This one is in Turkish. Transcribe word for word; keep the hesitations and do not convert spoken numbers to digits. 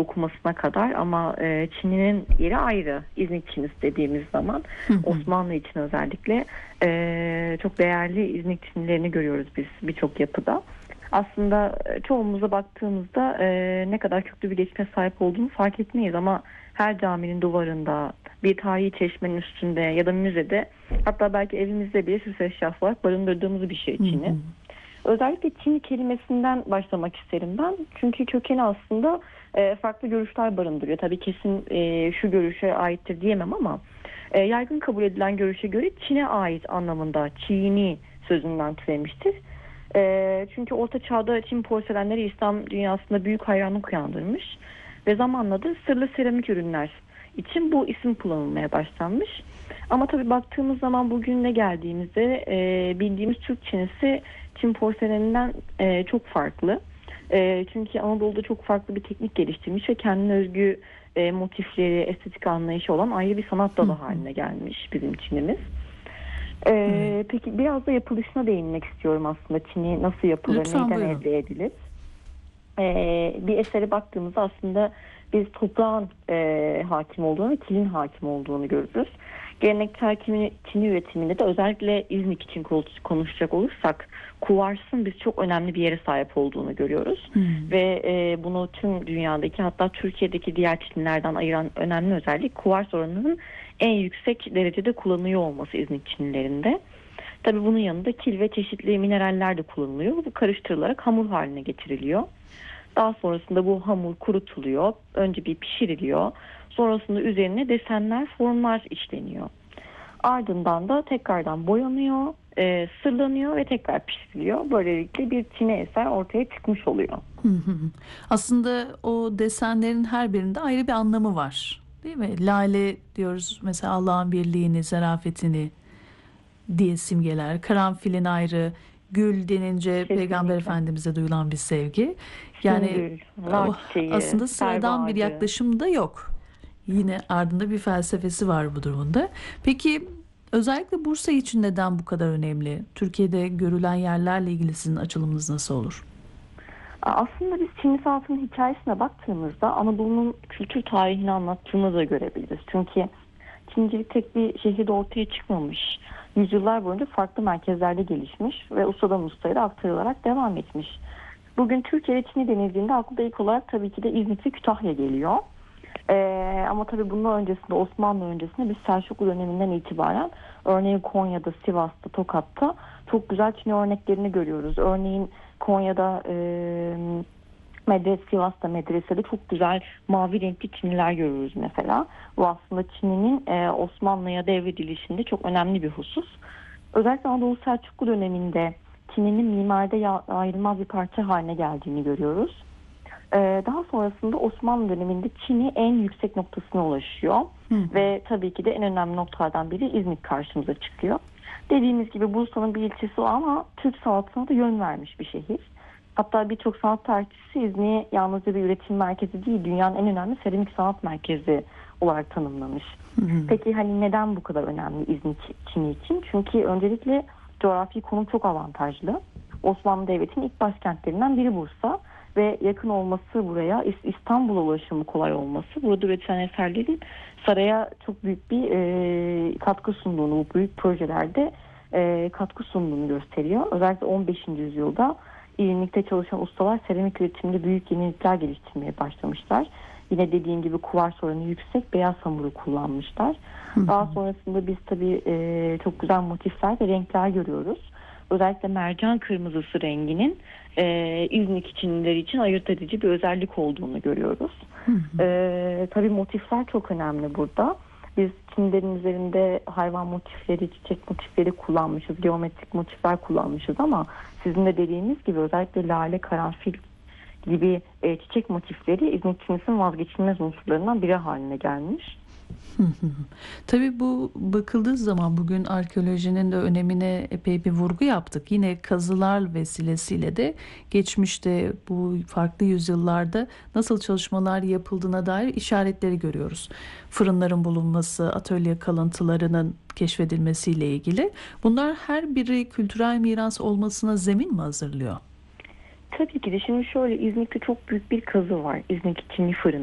dokumasına kadar ama e, Çini'nin yeri ayrı. İznik Çinisi dediğimiz zaman Osmanlı için özellikle e, çok değerli İznik Çinilerini görüyoruz biz birçok yapıda. Aslında çoğumuza baktığımızda e, ne kadar köklü bir geçmişe sahip olduğunu fark etmeyiz ama her caminin duvarında, bir tarihi çeşmenin üstünde ya da müzede, hatta belki evimizde bile süs eşyası olarak barındırdığımız bir şey Çin'i. Hı hı. Özellikle Çin kelimesinden başlamak isterim ben. Çünkü kökeni aslında e, farklı görüşler barındırıyor. Tabii kesin e, şu görüşe aittir diyemem ama e, yaygın kabul edilen görüşe göre Çin'e ait anlamında Çini sözünden türemiştir. E, çünkü Orta Çağ'da Çin porselenleri İslam dünyasında büyük hayranlık uyandırmış ve zamanla da sırlı seramik ürünler için bu isim kullanılmaya başlanmış. Ama tabii baktığımız zaman bugüne geldiğimizde e, bildiğimiz Türk Çinisi Çin porseleninden e, çok farklı. E, çünkü Anadolu'da çok farklı bir teknik geliştirmiş ve kendine özgü e, motifleri, estetik anlayışı olan ayrı bir sanat dalı haline gelmiş bizim Çin'imiz. E, peki biraz da yapılışına değinmek istiyorum aslında. Çin'i nasıl yapılır, Lütfen, neyden buyurun. elde edilir? E, bir esere baktığımızda aslında biz toprağın e, hakim olduğunu ve kilin hakim olduğunu görürüz. Geleneksel Çin'i üretiminde de özellikle İznik için konuşacak olursak kuvarsın biz çok önemli bir yere sahip olduğunu görüyoruz. Hmm. Ve e, bunu tüm dünyadaki, hatta Türkiye'deki diğer Çinlilerden ayıran önemli özellik kuvars oranının en yüksek derecede kullanılıyor olması İznik Çinlilerinde. Tabii bunun yanında kil ve çeşitli mineraller de kullanılıyor. Bu karıştırılarak hamur haline getiriliyor. Daha sonrasında bu hamur kurutuluyor. Önce bir pişiriliyor. Sonrasında üzerine desenler, formlar işleniyor. Ardından da tekrardan boyanıyor, e, sırlanıyor ve tekrar pişiriliyor. Böylelikle bir Çin'e eser ortaya çıkmış oluyor. Aslında o desenlerin her birinde ayrı bir anlamı var, değil mi? Lale diyoruz mesela, Allah'ın birliğini, zarafetini diye simgeler. Karanfilin ayrı, gül denince Kesinlikle. Peygamber Efendimiz'e duyulan bir sevgi. Yani Sümbül, çiçeği, aslında sıradan bir yaklaşım da yok. Yine ardında bir felsefesi var bu durumda. Peki özellikle Bursa için neden bu kadar önemli? Türkiye'de görülen yerlerle ilgili sizin açılımınız nasıl olur? Aslında biz Çinli sanatının hikayesine baktığımızda Anadolu'nun kültür tarihini anlattığını da görebiliriz. Çünkü Çincilik tek bir şehirde ortaya çıkmamış. Yüzyıllar boyunca farklı merkezlerde gelişmiş ve ustadan ustaya da aktarılarak devam etmiş. Bugün Türkiye'de Çin'i denildiğinde akla ilk olarak tabii ki de İznik ve Kütahya geliyor. Ee, ama tabii bunun öncesinde, Osmanlı öncesinde biz Selçuklu döneminden itibaren örneğin Konya'da, Sivas'ta, Tokat'ta çok güzel Çin örneklerini görüyoruz. Örneğin Konya'da e, medres, Sivas'ta medresede çok güzel mavi renkli Çiniler görüyoruz mesela. Bu aslında Çin'in e, Osmanlı'ya devredilişinde çok önemli bir husus. Özellikle Anadolu Selçuklu döneminde Çin'in mimaride ayrılmaz bir parça haline geldiğini görüyoruz. Daha sonrasında Osmanlı döneminde Çin'i en yüksek noktasına ulaşıyor. Hı. Ve tabii ki de en önemli noktalardan biri İznik karşımıza çıkıyor. Dediğimiz gibi Bursa'nın bir ilçesi o ama Türk sanatına da yön vermiş bir şehir. Hatta birçok sanat tarihçisi İznik'i yalnızca bir üretim merkezi değil, dünyanın en önemli seramik sanat merkezi olarak tanımlamış. Hı. Peki hani neden bu kadar önemli İznik Çin'i için? Çünkü öncelikle coğrafi konum çok avantajlı. Osmanlı Devleti'nin ilk başkentlerinden biri Bursa. Ve yakın olması buraya, İstanbul'a ulaşımı kolay olması, burada üretilen eserlerin saraya çok büyük bir e, katkı sunduğunu, bu büyük projelerde e, katkı sunduğunu gösteriyor. Özellikle on beşinci yüzyılda İznik'te çalışan ustalar seramik üretiminde büyük yenilikler geliştirmeye başlamışlar. Yine dediğim gibi kuvars oranı yüksek, beyaz hamuru kullanmışlar. Hı hı. Daha sonrasında biz tabii e, çok güzel motifler ve renkler görüyoruz. Özellikle mercan kırmızısı renginin e, İznik Çinlileri için ayırt edici bir özellik olduğunu görüyoruz. Hı hı. E, tabii motifler çok önemli burada. Biz Çinlilerin üzerinde hayvan motifleri, çiçek motifleri kullanmışız, geometrik motifler kullanmışız ama sizin de dediğiniz gibi özellikle lale, karanfil gibi e, çiçek motifleri İznik Çinisi'nin vazgeçilmez unsurlarından biri haline gelmiş. Tabii bu bakıldığı zaman bugün arkeolojinin de önemine epey bir vurgu yaptık. Yine kazılar vesilesiyle de geçmişte bu farklı yüzyıllarda nasıl çalışmalar yapıldığına dair işaretleri görüyoruz. Fırınların bulunması, atölye kalıntılarının keşfedilmesiyle ilgili. Bunlar her biri kültürel miras olmasına zemin mi hazırlıyor? Tabii ki de şimdi şöyle, İznik'te çok büyük bir kazı var. İznik Çinli Fırını.